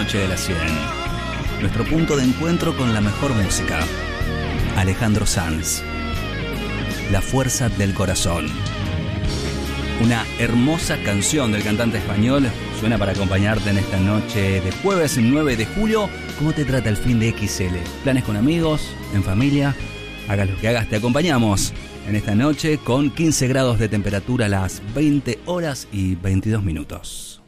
noche de las 100. Nuestro punto de encuentro con la mejor música. Alejandro Sanz. La fuerza del corazón. Una hermosa canción del cantante español suena para acompañarte en esta noche de jueves 9 de julio. ¿Cómo te trata el fin de XL? ¿Planes con amigos? ¿En familia? Hagas lo que hagas, te acompañamos en esta noche con 15 grados de temperatura a las 20 horas y 22 minutos.